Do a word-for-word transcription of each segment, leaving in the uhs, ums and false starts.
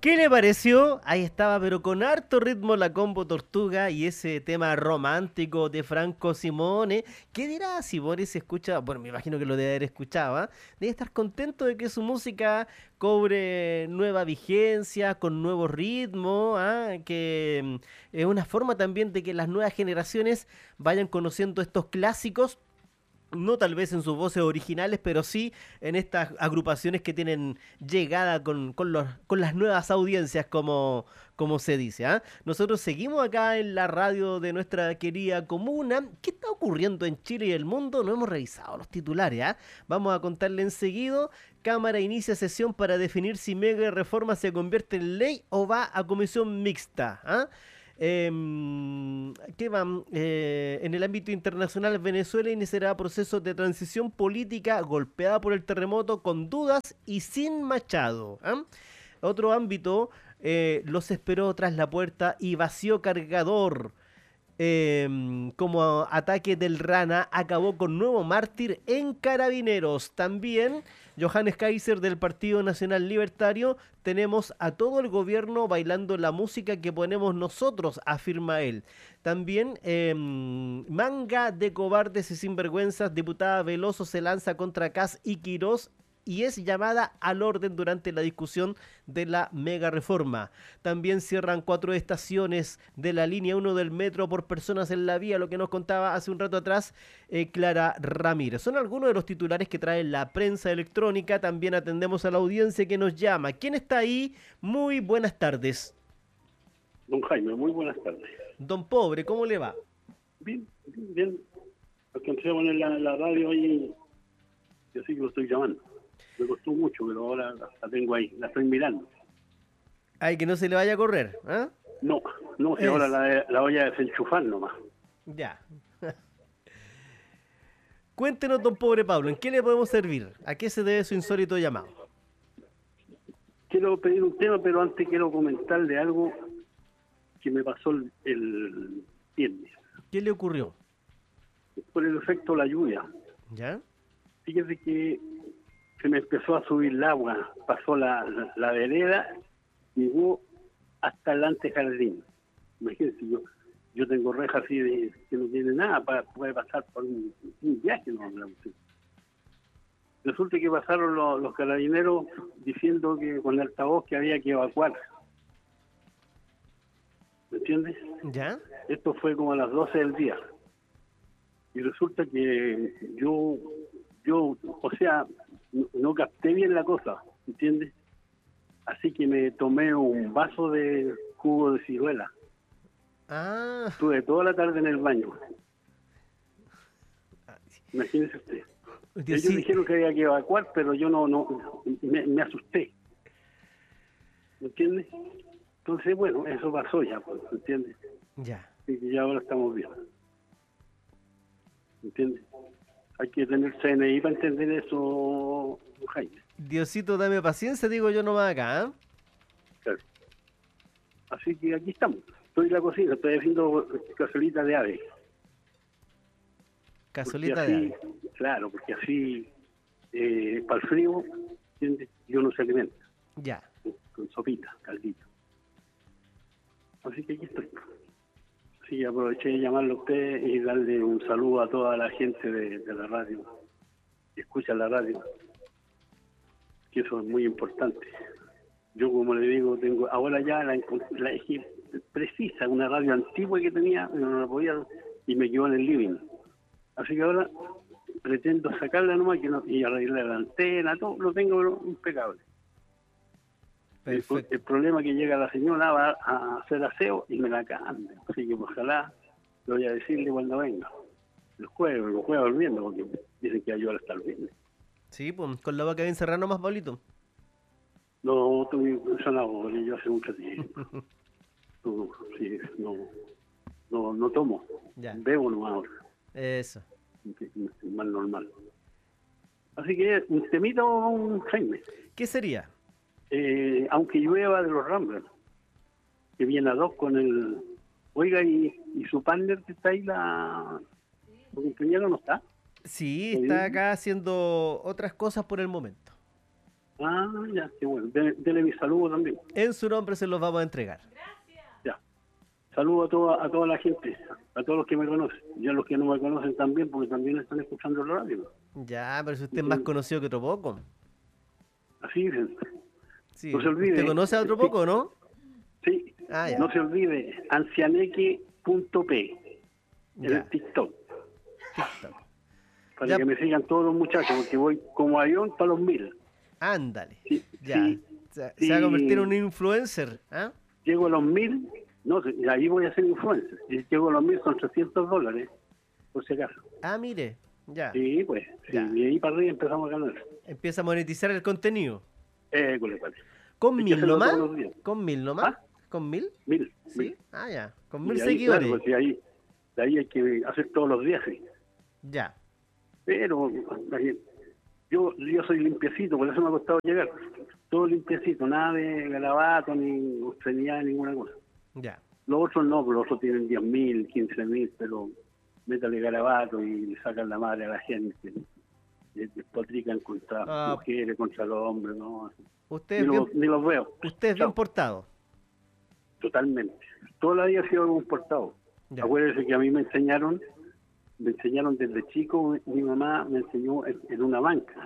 ¿Qué le pareció? Ahí estaba, pero con harto ritmo la Combo Tortuga y ese tema romántico de Franco Simone. ¿Qué dirá Simone si escucha? Bueno, me imagino que lo debe haber escuchado, ¿ah? Debe estar contento de que su música cobre nueva vigencia, con nuevo ritmo, ¿ah? Que mm, es una forma también de que las nuevas generaciones vayan conociendo estos clásicos, no tal vez en sus voces originales, pero sí en estas agrupaciones que tienen llegada con, con, los, con las nuevas audiencias, como, como se dice. ¿Ah? Nosotros seguimos acá en la radio de nuestra querida comuna. ¿Qué está ocurriendo en Chile y el mundo? No hemos revisado los titulares. ¿Ah? Vamos a contarle enseguida. Cámara inicia sesión para definir si mega reforma se convierte en ley o va a comisión mixta. ¿Ah? Eh, ¿Qué van? Eh, en el ámbito internacional, Venezuela iniciará procesos de transición política golpeada por el terremoto con dudas y sin Machado. ¿Ah? Otro ámbito, eh, los esperó tras la puerta y vació cargador. Eh, como ataque del Rana acabó con nuevo mártir en Carabineros. También Johannes Kaiser del Partido Nacional Libertario. Tenemos a todo el gobierno bailando la música que ponemos nosotros, afirma él. También eh, manga de cobardes y sinvergüenzas. Diputada Veloso se lanza contra Kass y Quirós y es llamada al orden durante la discusión de la mega reforma. También cierran cuatro estaciones de la línea uno del metro por personas en la vía, lo que nos contaba hace un rato atrás eh, Clara Ramírez. Son algunos de los titulares que trae la prensa electrónica. También atendemos a la audiencia que nos llama. ¿Quién está ahí? Muy buenas tardes. Don Jaime, muy buenas tardes. Don Pobre, ¿cómo le va? Bien, bien, bien. Alcancé a poner la, la radio ahí y así que lo estoy llamando. Me costó mucho, pero ahora la, la tengo ahí, la estoy mirando. Ay, que no se le vaya a correr, ¿ah? ¿eh? No, no, si es... ahora la, la voy a desenchufar nomás. Ya. Cuéntenos, don Pobre Pablo, ¿en qué le podemos servir? ¿A qué se debe su insólito llamado? Quiero pedir un tema, pero antes quiero comentarle algo que me pasó el, el viernes. ¿Qué le ocurrió? Por el efecto de la lluvia. ¿Ya? Fíjese que se me empezó a subir el agua, pasó la, la, la vereda, llegó hasta el antejardín. Imagínense, yo yo tengo rejas así de que no tiene nada, para puede pasar por un, un viaje, no hablamos. Resulta que pasaron los, los carabineros diciendo que con el altavoz que había que evacuar. ¿Me entiendes? ¿Ya? Esto fue como a las doce del día. Y resulta que yo, yo, o sea, no, no capté bien la cosa, ¿entiendes? Así que me tomé un vaso de jugo de ciruela. Ah. Estuve toda la tarde en el baño. Imagínese usted. Dios, Ellos sí. dijeron que había que evacuar, pero yo no, no, me, me asusté. ¿Me entiendes? Entonces, bueno, eso pasó ya, pues, ¿me entiendes? Ya. Y que ya ahora estamos bien. ¿Me entiendes? Hay que tener C N I para entender eso, Jaime. Diosito, dame paciencia, digo yo nomás acá, ¿eh? Claro. Así que aquí estamos. Estoy en la cocina, estoy haciendo cazuelita de ave. Cazuelita así, de ave. Claro, porque así, eh, para el frío, ¿entiendes? Y uno se alimenta. Ya. Con, con sopita, caldito. Así que aquí estoy. Así que aproveché de llamarlo a usted y darle un saludo a toda la gente de, de la radio, que escucha la radio, que eso es muy importante. Yo, como le digo, tengo ahora ya la, la precisa, una radio antigua que tenía, no la podía, y me quedó en el living. Así que ahora pretendo sacarla nomás que no, y arreglar la antena, todo lo tengo impecable. El, el problema es que llega la señora va a hacer aseo y me la cambia. Así que ojalá lo voy a decirle cuando venga. El jueves, el jueves durmiendo, porque dicen que ayuda hasta el viernes. Sí, pues con la boca bien cerrada nomás, Pablito. No, estoy sanado, yo hace mucho tiempo. no, sí, no, no, no tomo. Ya. Bebo nomás ahora. Eso. Más normal. Así que un temita o un Jaime. ¿Qué sería? Eh, aunque llueva de los Ramblers, que viene a dos con el... Oiga, y, y su partner que está ahí, la... ¿su compañero no está? Sí, está acá haciendo otras cosas por el momento. Ah, ya, qué bueno. Dele, dele mi saludo también. En su nombre se los vamos a entregar. Ya. Saludo a toda, a toda la gente, a todos los que me conocen. Y a los que no me conocen también, porque también están escuchando la radio. Ya, pero si usted es más conocido que otro poco. Así dicen. Sí. No se olvide. ¿Usted conoce a otro poco, no? Sí. Ah, ya. No se olvide, ancianeque punto p en Ya. el TikTok. TikTok. Para Ya. que me sigan todos los muchachos, porque voy como avión para los mil. Ándale. Sí, Ya. sí, se, sí. se va a convertir en un influencer. ¿Ah? Llego a los mil, no, y ahí voy a ser influencer. Y llego a los mil son trescientos dólares, por si acaso. Ah, mire. Ya. Sí, pues, sí, Ya. y ahí para arriba empezamos a ganar. Empieza a monetizar el contenido. Eh, con cual. ¿Con Hay que mil hacerlo nomás? todos los días. ¿Con mil nomás? ¿Ah? ¿Con mil? Mil. Sí. mil. Ah, ya. Con Y mil ahí, seguidores. claro, pues, y ahí, de ahí hay que hacer todos los días, sí. Ya. Pero ahí, yo, yo soy limpiecito, por eso me ha costado llegar. Todo limpiecito, nada de garabato, ni obscenidad, ninguna cosa. Ya. Los otros no, los otros tienen diez mil, quince mil, pero métale garabato y le sacan la madre a la gente. Le despotrican contra Ah. mujeres, contra los hombres, no. Usted Ni, es bien, los, ni los veo. usted es bien Chao. portado. Totalmente. Toda la vida he sido comportado. Ya. Acuérdese que a mí me enseñaron, me enseñaron desde chico, mi mamá me enseñó en, en una banca.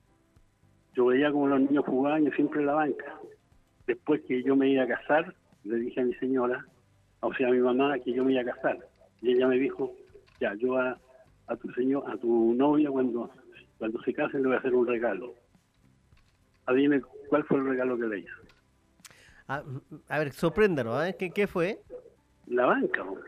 Yo veía como los niños jugaban y siempre en la banca. Después que yo me iba a casar, le dije a mi señora, o sea a mi mamá, que yo me iba a casar. Y ella me dijo, ya, yo a, a tu señor, a tu novia cuando, cuando se case le voy a hacer un regalo. Adivine cuál fue el regalo que le hizo. A, a ver, sorpréndanos, ¿eh? ¿Qué, qué fue? La banca, ¿no?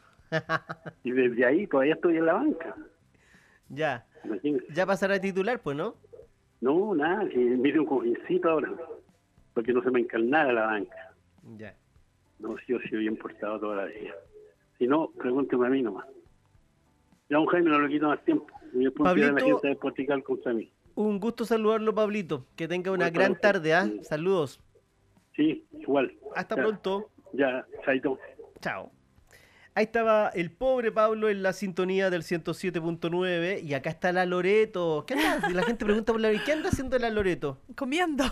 Y desde ahí todavía estoy en la banca. Ya. Imagínese. Ya pasará a titular, pues, ¿no? No, nada, que mire un cojincito ahora, porque no se me encarnara la banca. Ya. No, si yo he sido bien portado toda la vida. Si no, pregúnteme a mí nomás. Ya un Jaime no le quito más tiempo. Y después empieza la Pablito. gente a despotricar contra mí. Un gusto saludarlo, Pablito. Que tenga una Igual para gran usted. tarde, ¿ah? Sí. Saludos. Sí, igual. Hasta Ya, pronto. Ya, chaito. Chao. Ahí estaba el pobre Pablo en la sintonía del ciento siete punto nueve y acá está la Loreto. ¿Qué anda? La gente pregunta por la ¿qué anda haciendo la Loreto? Comiendo.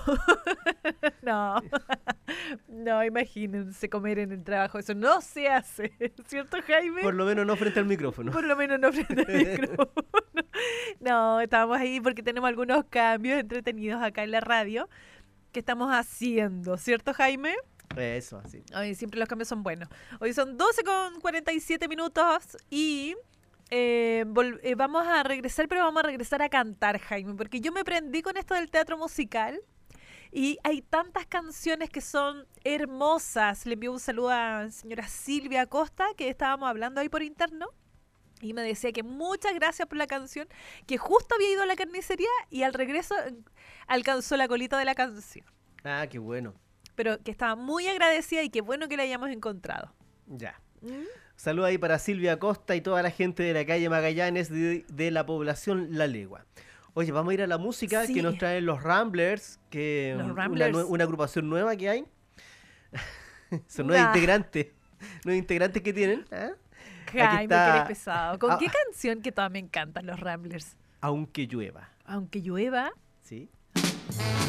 No, no, imagínense comer en el trabajo. Eso no se hace, ¿cierto, Jaime? Por lo menos no frente al micrófono. Por lo menos no frente al micrófono. No, estábamos ahí porque tenemos algunos cambios entretenidos acá en la radio que estamos haciendo, ¿cierto, Jaime? Eso, así. Hoy siempre los cambios son buenos. Hoy son doce con cuarenta y siete minutos y eh, vol- eh, vamos a regresar, pero vamos a regresar a cantar, Jaime, porque yo me prendí con esto del teatro musical y hay tantas canciones que son hermosas. Le envío un saludo a la señora Silvia Costa, que estábamos hablando ahí por interno. Y me decía que muchas gracias por la canción, que justo había ido a la carnicería y al regreso eh, alcanzó la colita de la canción. Ah, qué bueno. Pero que estaba muy agradecida y qué bueno que la hayamos encontrado. Ya. ¿Mm? Saludos ahí para Silvia Costa y toda la gente de la calle Magallanes de, de la población La Legua. Oye, vamos a ir a la música Sí. que nos traen los Ramblers, que Los una Ramblers. nue- una, agrupación nueva que hay. Son nueve Nah. integrantes. Nueve integrantes que tienen. ¿ah? Jaime, está- que eres pesado. ¿Con Ah. qué canción que todas me encantan los Ramblers? Aunque llueva. Aunque llueva. ¿Sí?